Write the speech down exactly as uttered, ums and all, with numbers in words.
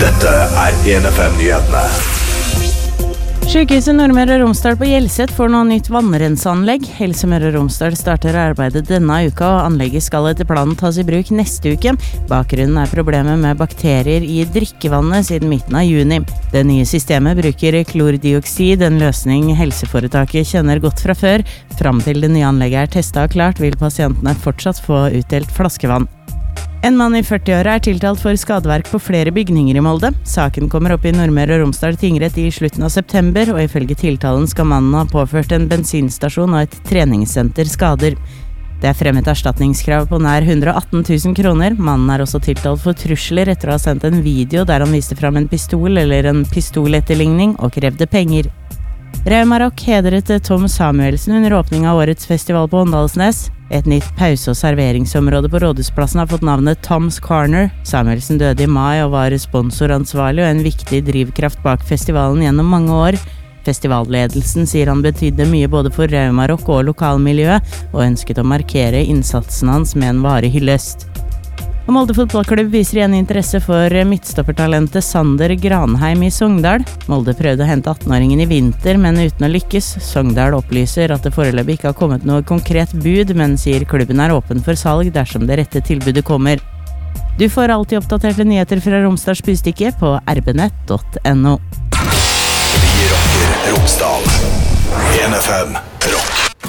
Dette er en F M-nyhetene. Sykehuset Nordmøre og Romsdal på Hjelset får nå nytt vannrenseanlegg. Helse Møre og Romsdal starter arbeidet denne uka, og anlegget skal etter planen tas i bruk neste uke. Bakgrunnen er problemet med bakterier i drikkevannet siden midten av juni. Det nye systemet bruker klordioksid, en løsning helseforetaket kjenner godt fra før. Fram til det nye anlegget er testet og klart, vil pasientene fortsatt få utdelt flaskevann. En mann i førti-åra er tiltalt for skadeverk på flere bygninger i Molde. Saken kommer opp i Nordmøre og Romsdal tingrett i slutten av september, og ifølge tiltalen skal mannen ha påført en bensinstasjon og et treningssenter skader. Det er fremmet erstatningskrav på nær hundre og atten tusen kroner. Mannen er også tiltalt for trusler etter å ha sendt en video der han viste fram en pistol eller en pistoletterligning og krevde penger. Raumarock hedret Tom Samuelsen under åpning av årets festival på Åndalsnes. Et nytt pause- og serveringsområde på Rådhusplassen har fått navnet Tom's Corner. Samuelsen døde i mai og var sponsoransvarlig og en viktig drivkraft bak festivalen gjennom mange år. Festivalledelsen sier han betydde mye både for Raumarock og lokalmiljøet, og ønsket å markere innsatsen hans med en varig hyllest. Og Molde fotballklubb viser igjen interesse for midtstoppertalentet Sander Granheim i Sogndal. Molde prøvde å hente atten-åringen i vinter, men uten å lykkes. Sogndal opplyser at det foreløpig ikke har kommet noe konkret bud, men sier klubben er åpen for salg dersom det rette tilbudet kommer. Du får alltid oppdaterte nyheter fra Romsdals Budstikke på r b nett punktum n o. Vi rocker Romsdal. en F M.